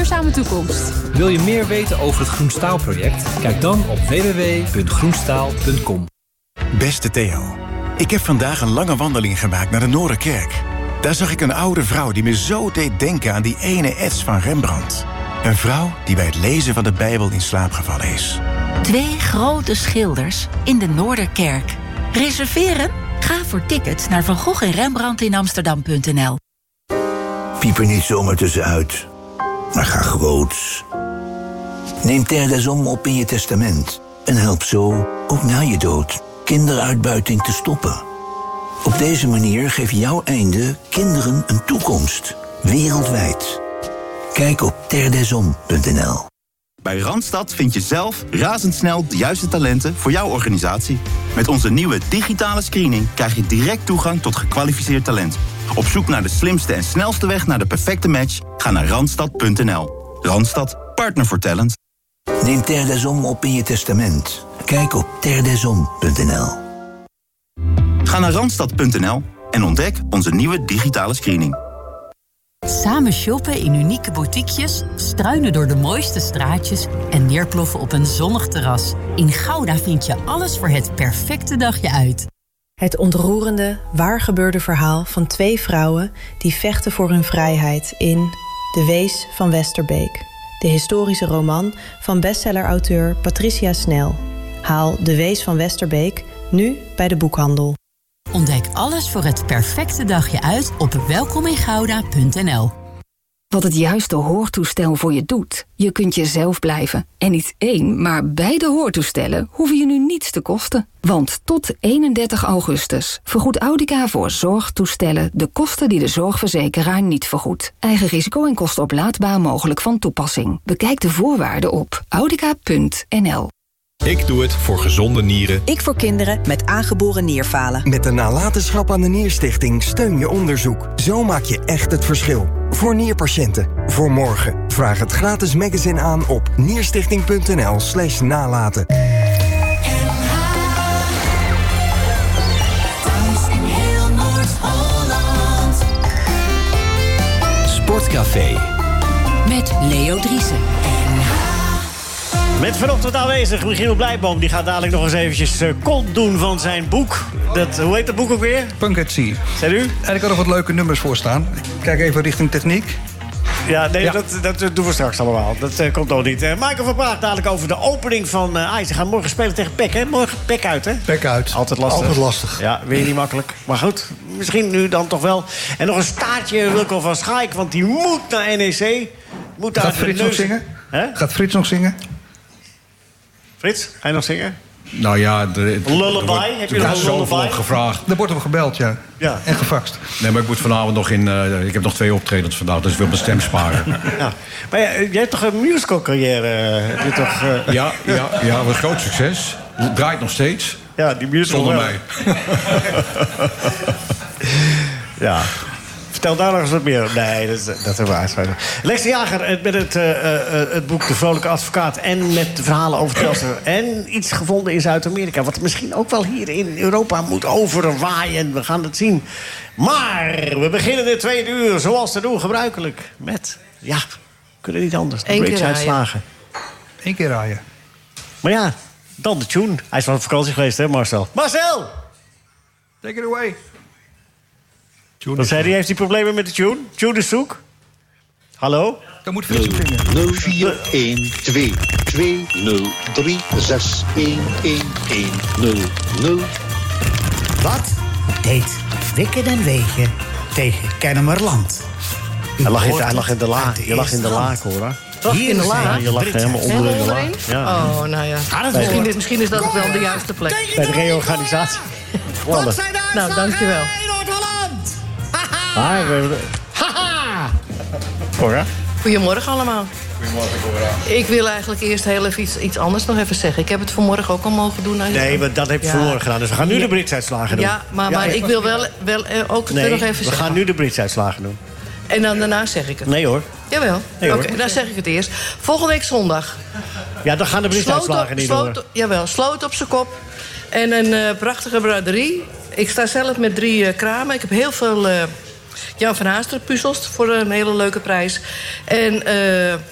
duurzame toekomst. Wil je meer weten over het Groenstaal-project? Kijk dan op www.groenstaal.com. Beste Theo, ik heb vandaag een lange wandeling gemaakt naar de Noorderkerk. Daar zag ik een oude vrouw die me zo deed denken aan die ene ets van Rembrandt. Een vrouw die bij het lezen van de Bijbel in slaap gevallen is. 2 grote schilders in de Noorderkerk. Reserveren? Ga voor tickets naar Van Gogh en Rembrandt in Amsterdam.nl. Piep er niet zomaar tussenuit, maar ga groots. Neem Terre des Hommes op in je testament en help zo, ook na je dood, kinderuitbuiting te stoppen. Op deze manier geeft jouw einde kinderen een toekomst, wereldwijd. Kijk op terredeshommes.nl. Bij Randstad vind je zelf razendsnel de juiste talenten voor jouw organisatie. Met onze nieuwe digitale screening krijg je direct toegang tot gekwalificeerd talent. Op zoek naar de slimste en snelste weg naar de perfecte match? Ga naar Randstad.nl. Randstad, partner voor talent. Neem Terre des Hommes op in je testament. Kijk op terredeshommes.nl. Ga naar Randstad.nl en ontdek onze nieuwe digitale screening. Samen shoppen in unieke boutiquejes, struinen door de mooiste straatjes en neerploffen op een zonnig terras. In Gouda vind je alles voor het perfecte dagje uit. Het ontroerende, waargebeurde verhaal van 2 vrouwen die vechten voor hun vrijheid in De Wees van Westerbeek. De historische roman van bestsellerauteur Patricia Snel. Haal De Wees van Westerbeek nu bij de boekhandel. Ontdek alles voor het perfecte dagje uit op welkomingouda.nl. Wat het juiste hoortoestel voor je doet. Je kunt jezelf blijven. En niet 1, maar beide hoortoestellen hoeven je nu niets te kosten. Want tot 31 augustus vergoedt Audica voor zorgtoestellen de kosten die de zorgverzekeraar niet vergoedt. Eigen risico en kosten oplaadbaar mogelijk van toepassing. Bekijk de voorwaarden op audica.nl. Ik doe het voor gezonde nieren. Ik voor kinderen met aangeboren nierfalen. Met de nalatenschap aan de Nierstichting steun je onderzoek. Zo maak je echt het verschil. Voor nierpatiënten. Voor morgen. Vraag het gratis magazine aan op nierstichting.nl/nalaten. Sportcafé. Met Leo Driessen. Met vanochtend aanwezig Michiel Blijboom. Die gaat dadelijk nog eens eventjes kont doen van zijn boek. Hoe heet dat boek ook weer? Punk at Sea. Zijn u? En ik had er wat leuke nummers voor staan. Ik kijk even richting techniek. Ja, nee, ja. Dat doen we straks allemaal. Dat komt nog niet. Michael van Praag dadelijk over de opening van Ajax. Ze gaan morgen spelen tegen PEC, hè? Morgen PEC uit, hè? PEC uit. Altijd lastig. Altijd lastig. Ja, weer niet makkelijk. Maar goed, misschien nu dan toch wel. En nog een staartje Wilco van Schaik, want die moet naar NEC. Gaat Frits nog zingen? Gaat Frits nog zingen? Frits, ga je nog zingen? Nou ja, lullaby? Heb je nog een lullaby gevraagd? Er wordt hem gebeld, ja. En gefaxt. Nee, maar ik moet vanavond nog ik heb nog 2 optredens vandaag, dus ik wil mijn stem sparen. Ja. Maar jij hebt toch een musical-carrière? Ja, een groot succes. Het draait nog steeds. Ja, die musical zonder mij. Ja. Vertel daar nog eens wat meer. Nee, dat is waar. Lex de Jager met het boek De Vrolijke Advocaat. En met de verhalen over Telstar. En iets gevonden in Zuid-Amerika. Wat misschien ook wel hier in Europa moet overwaaien. We gaan het zien. Maar we beginnen dit 2 uur zoals te doen gebruikelijk. Met, kunnen niet anders. De bridge-uitslagen. 1 keer raaien. Maar ja, dan de tune. Hij is van op vakantie geweest, hè, Marcel? Marcel! Take it away. Wat zei hij? Heeft hij problemen met de tune? Tune is zoek. Hallo? Dan moet Frits zingen. 0412061110. Wat deed Wikken en Wegen tegen Kennemerland? Hij lag in de laak. Je lag in de laak, hoor. Hier in de laag? Je lag helemaal onder in de laak. Ja. Oh, nou ja. Misschien is dat ook wel de juiste plek. Bij de reorganisatie. Nou, dankjewel. Haha! Cora? Goedemorgen allemaal. Goedemorgen, Cora. Ik wil eigenlijk eerst heel even iets anders nog even zeggen. Ik heb het vanmorgen ook al mogen doen. Nee, maar dat heb je vanmorgen gedaan. Dus we gaan nu de Britsuitslagen doen. Ja, maar ik wil wel ook nog even zeggen. We gaan nu de Britsuitslagen doen. En dan daarna zeg ik het. Nee hoor. Jawel. Oké, dan zeg ik het eerst. Volgende week zondag. Ja, dan gaan de Britsuitslagen niet door. Jawel, Sloot op zijn kop. En een prachtige braderie. Ik sta zelf met 3 kramen. Ik heb heel veel Jan van Haasteren puzzels voor een hele leuke prijs. En